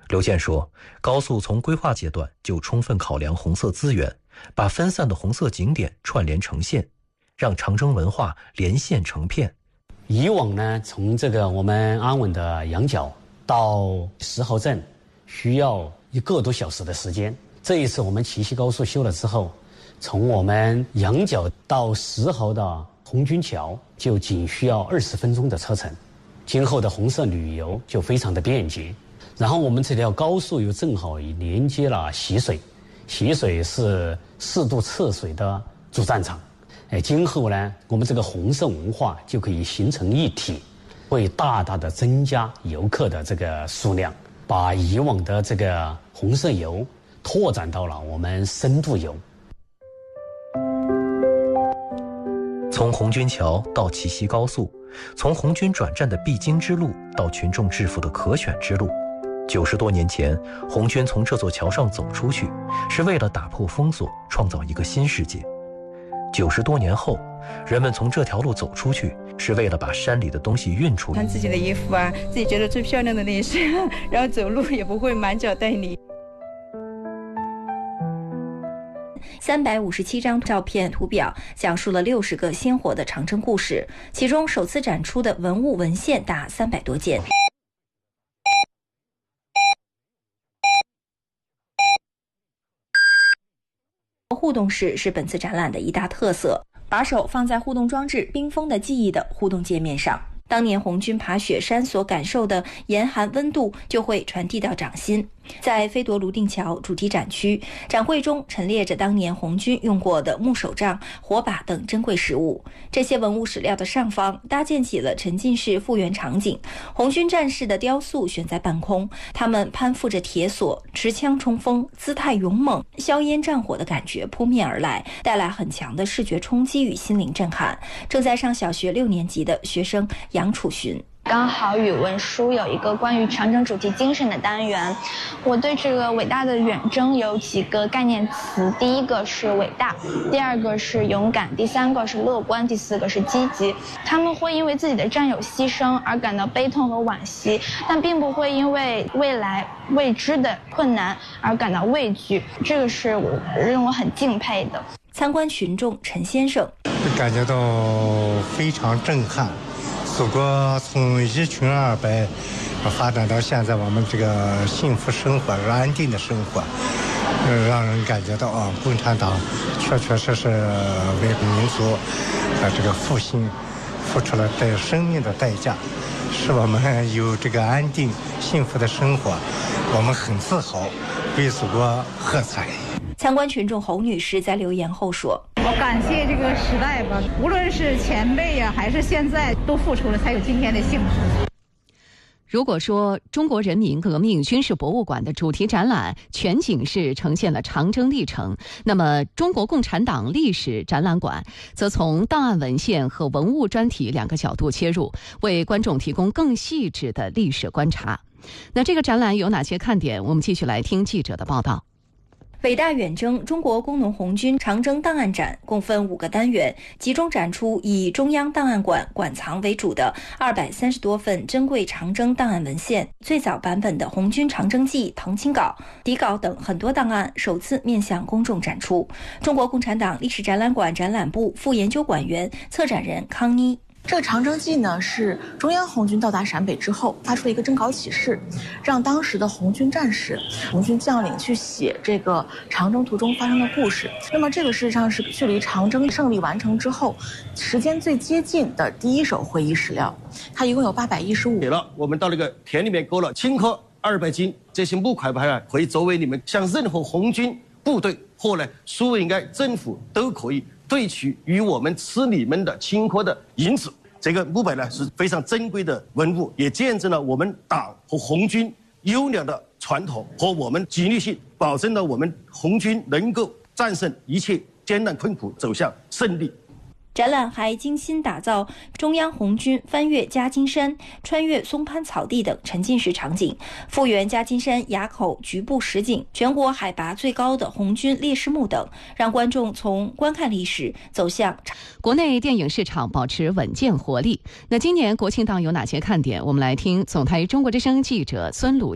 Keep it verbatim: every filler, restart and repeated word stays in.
刘健说，高速从规划阶段就充分考量红色资源，把分散的红色景点串联成线，让长征文化连线成片。 以往呢，从这个我们安稳的羊角到石壕镇需要一个多小时的时间。这一次我们齐溪高速修了之后，从我们羊角到石壕的红军桥就仅需要二十分钟的车程，今后的红色旅游就非常的便捷。然后我们这条高速又正好连接了习水，习水是四渡赤水的主战场。哎，今后呢，我们这个红色文化就可以形成一体，会大大的增加游客的这个数量，把以往的这个红色游拓展到了我们深度游。 从红军桥到齐溪高速，从红军转战的必经之路到群众致富的可选之路，九十多年前，红军从这座桥上走出去，是为了打破封锁，创造一个新世界。九十多年后，人们从这条路走出去，是为了把山里的东西运出去。 穿自己的衣服啊，自己觉得最漂亮的那些，然后走路也不会满脚带泥。 三百五十七张照片图表讲述了六十个鲜活的长征故事，其中首次展出的文物文献达三百多件。互动室是本次展览的一大特色，把手放在互动装置冰封的记忆的互动界面上，当年红军爬雪山所感受的严寒温度就会传递到掌心。在飞夺泸定桥主题展区，展柜中陈列着当年红军用过的木手杖、火把等珍贵实物。这些文物史料的上方搭建起了沉浸式复原场景，红军战士的雕塑悬在半空，他们攀附着铁索，持枪冲锋，姿态勇猛，硝烟战火的感觉扑面而来，带来很强的视觉冲击与心灵震撼。正在上小学六年级的学生杨楚寻， 刚好语文书有一个关于长征主题精神的单元，我对这个伟大的远征有几个概念词，第一个是伟大，第二个是勇敢，第三个是乐观，第四个是积极。他们会因为自己的战友牺牲而感到悲痛和惋惜，但并不会因为未来未知的困难而感到畏惧，这个是我让我很敬佩的。 参观群众陈先生感觉到非常震撼，祖国从一穷二白发展到现在我们这个幸福生活、安定的生活，让人感觉到啊，共产党确确实实为民族啊这个复兴付出了带生命的代价，使我们有这个安定幸福的生活，我们很自豪，为祖国喝彩。 参观群众侯女士在留言后说， 我感谢这个时代吧，无论是前辈呀、啊，还是现在，都付出了才有今天的幸福。 如果说中国人民革命军事博物馆的主题展览全景式呈现了长征历程，那么中国共产党历史展览馆则从档案文献和文物专题两个角度切入，为观众提供更细致的历史观察。那这个展览有哪些看点？我们继续来听记者的报道。 伟大远征中国工农红军长征档案展共分五个单元，集中展出以中央档案馆馆藏为主的二百三十多份珍贵长征档案文献，最早版本的红军长征记、藤青稿、底稿等很多档案首次面向公众展出。中国共产党历史展览馆展览部副研究馆员、策展人康妮。 这个长征记呢，是中央红军到达陕北之后发出了一个征稿启事，让当时的红军战士、红军将领去写这个长征途中发生的故事。那么这个事实上是距离长征胜利完成之后时间最接近的第一手会议史料，它一共有八百一十五。 给了我们到那个田里面勾了青稞二百斤，这些木块牌会作为你们向任何红军部队或呢苏维埃政府都可以兑取与我们吃你们的青稞的银子。这个木牌呢是非常珍贵的文物，也见证了我们党和红军优良的传统和我们纪律性，保证了我们红军能够战胜一切艰难困苦，走向胜利。 展览还精心打造中央红军翻越夹金山、穿越松潘草地等沉浸式场景，复原夹金山垭口局部实景、全国海拔最高的红军烈士墓等，让观众从观看历史走向。 国内电影市场保持稳健活力。那今年国庆档有哪些看点？我们来听总台中国之声记者孙鲁